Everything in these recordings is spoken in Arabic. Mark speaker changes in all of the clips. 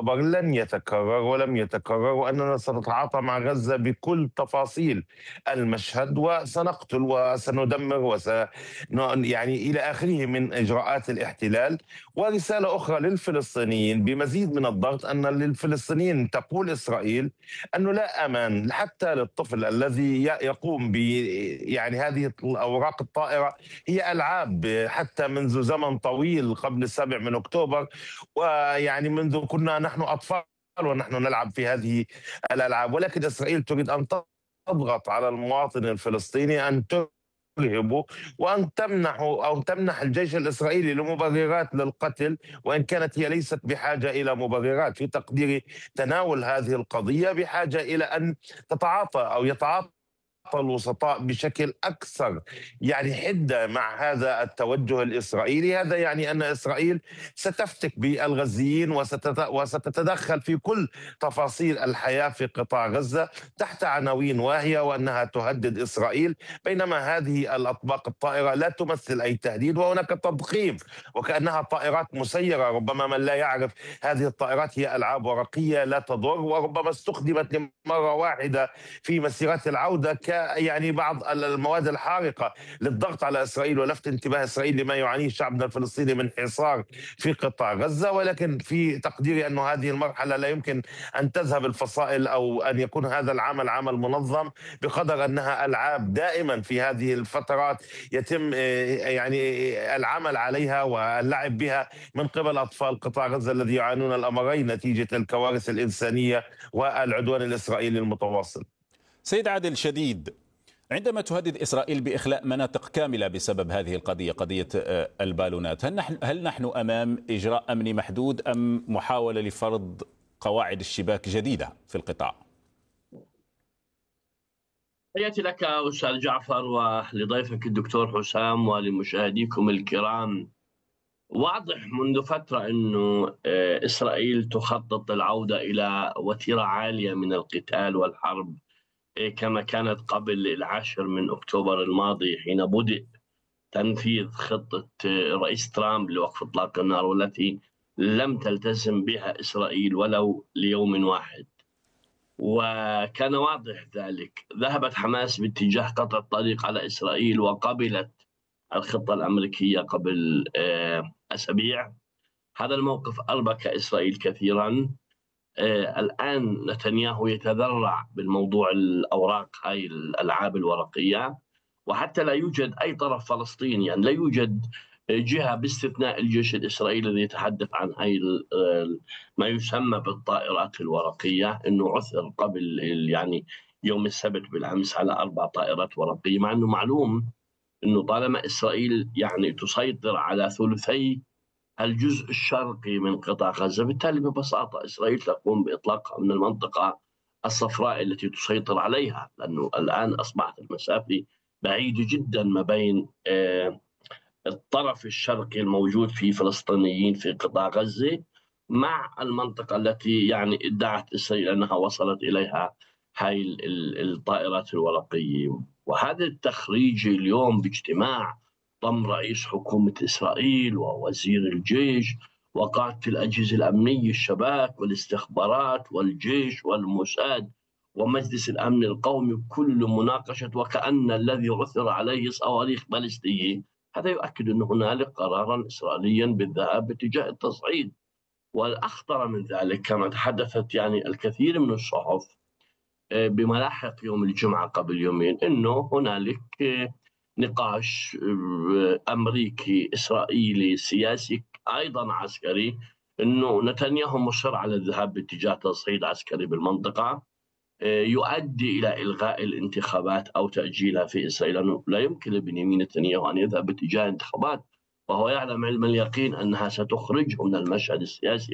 Speaker 1: خبر لن يتكرر ولم يتكرر، وأننا سنتعاطى مع غزة بكل تفاصيل المشهد، وسنقتل وسندمر يعني إلى آخره من إجراءات الاحتلال. ورسالة أخرى للفلسطينيين بمزيد من الضغط، أن للفلسطينيين تقول إسرائيل أنه لا أمان حتى للطفل الذي يقوم ب يعني هذه الأوراق الطائرة. هي ألعاب حتى منذ زمن طويل قبل 7 من أكتوبر، ويعني منذ كنا نحن أطفال ونحن نلعب في هذه الألعاب، ولكن إسرائيل تريد أن تضغط على المواطن الفلسطيني أن ترهبه، وأن تمنح الجيش الإسرائيلي لمبررات للقتل، وإن كانت هي ليست بحاجة إلى مبررات. في تقديري تناول هذه القضية بحاجة إلى أن تتعاطى أو يتعاطى الوسطاء بشكل أكثر يعني حدة مع هذا التوجه الإسرائيلي. هذا يعني أن إسرائيل ستفتك بالغزيين وستتدخل في كل تفاصيل الحياة في قطاع غزة تحت عناوين واهية، وأنها تهدد إسرائيل، بينما هذه الأطباق الطائرة لا تمثل أي تهديد، وهناك تضخيم وكأنها طائرات مسيرة. ربما من لا يعرف، هذه الطائرات هي ألعاب ورقية لا تضر، وربما استخدمت لمرة واحدة في مسيرات العودة يعني بعض المواد الحارقة للضغط على إسرائيل ولفت انتباه إسرائيل لما يعانيه شعبنا الفلسطيني من حصار في قطاع غزة. ولكن في تقديري أن هذه المرحلة لا يمكن أن تذهب الفصائل أو أن يكون هذا العمل عمل منظم، بقدر أنها ألعاب دائما في هذه الفترات يتم يعني العمل عليها واللعب بها من قبل أطفال قطاع غزة الذي يعانون الأمرين نتيجة الكوارث الإنسانية والعدوان الإسرائيلي المتواصل.
Speaker 2: سيد عادل شديد، عندما تهدد إسرائيل بإخلاء مناطق كاملة بسبب هذه القضية، قضية البالونات، هل نحن أمام إجراء أمني محدود أم محاولة لفرض قواعد الشباك جديدة في القطاع؟
Speaker 3: تحياتي لك أستاذ جعفر ولضيفك الدكتور حسام ولمشاهديكم الكرام. واضح منذ فترة أنه إسرائيل تخطط للعودة إلى وتيرة عالية من القتال والحرب، كما كانت قبل 10 من أكتوبر الماضي، حين بدأ تنفيذ خطة رئيس ترامب لوقف إطلاق النار، والتي لم تلتزم بها إسرائيل ولو ليوم واحد. وكان واضح ذلك. ذهبت حماس باتجاه قطع الطريق على إسرائيل وقبلت الخطة الأمريكية قبل أسابيع. هذا الموقف أربك إسرائيل كثيرا. الآن نتنياهو يتذرع بالموضوع الأوراق، هاي الألعاب الورقية، وحتى لا يوجد أي طرف فلسطيني، يعني لا يوجد جهة باستثناء الجيش الإسرائيلي الذي يتحدث عن هاي ما يسمى بالطائرات الورقية، أنه عثر قبل يعني يوم السبت بالأمس على 4 طائرات ورقية، مع أنه معلوم أنه طالما إسرائيل يعني تسيطر على ثلثي الجزء الشرقي من قطاع غزة، بالتالي ببساطة إسرائيل تقوم بإطلاقها من المنطقة الصفراء التي تسيطر عليها، لأنه الآن أصبحت المسافة بعيدة جدا ما بين الطرف الشرقي الموجود في فلسطينيين في قطاع غزة مع المنطقة التي يعني ادعت إسرائيل أنها وصلت إليها هاي الطائرات الورقية. وهذا التخريج اليوم باجتماع ضم رئيس حكومة إسرائيل ووزير الجيش وقادة الأجهزة الأمنية، الشباك والاستخبارات والجيش والموساد ومجلس الأمن القومي، كل مناقشة وكأن الذي عثر عليه صواريخ باليستية. هذا يؤكد أن هنالك قرارا إسرائيليا بالذهاب باتجاه التصعيد. والأخطر من ذلك، كما تحدثت يعني الكثير من الصحف بملاحق يوم الجمعة قبل يومين، أنه هنالك نقاش أمريكي إسرائيلي سياسي أيضا عسكري، أنه نتنياهو مصر على الذهاب باتجاه تصعيد عسكري بالمنطقة يؤدي إلى إلغاء الانتخابات أو تأجيلها في إسرائيل، لأنه لا يمكن لبنيامين نتنياهو أن يذهب باتجاه انتخابات وهو يعلم علم اليقين أنها ستخرجه من المشهد السياسي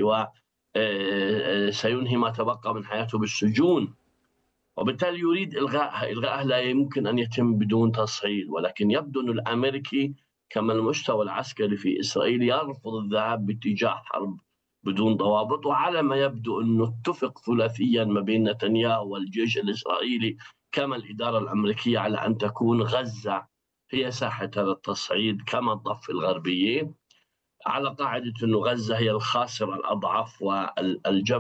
Speaker 3: وسينهي ما تبقى من حياته بالسجون، وبالتالي يريد إلغائها. إلغائها لا يمكن أن يتم بدون تصعيد، ولكن يبدو أن الأمريكي كما المستوى العسكري في إسرائيل يرفض الذهاب باتجاه حرب بدون ضوابط. وعلى ما يبدو أنه اتفق ثلاثيا ما بين نتنياهو والجيش الإسرائيلي كما الإدارة الأمريكية على أن تكون غزة هي ساحة هذا التصعيد كما الضفة الغربية، على قاعدة أنه غزة هي الخاسرة الأضعف والجبهة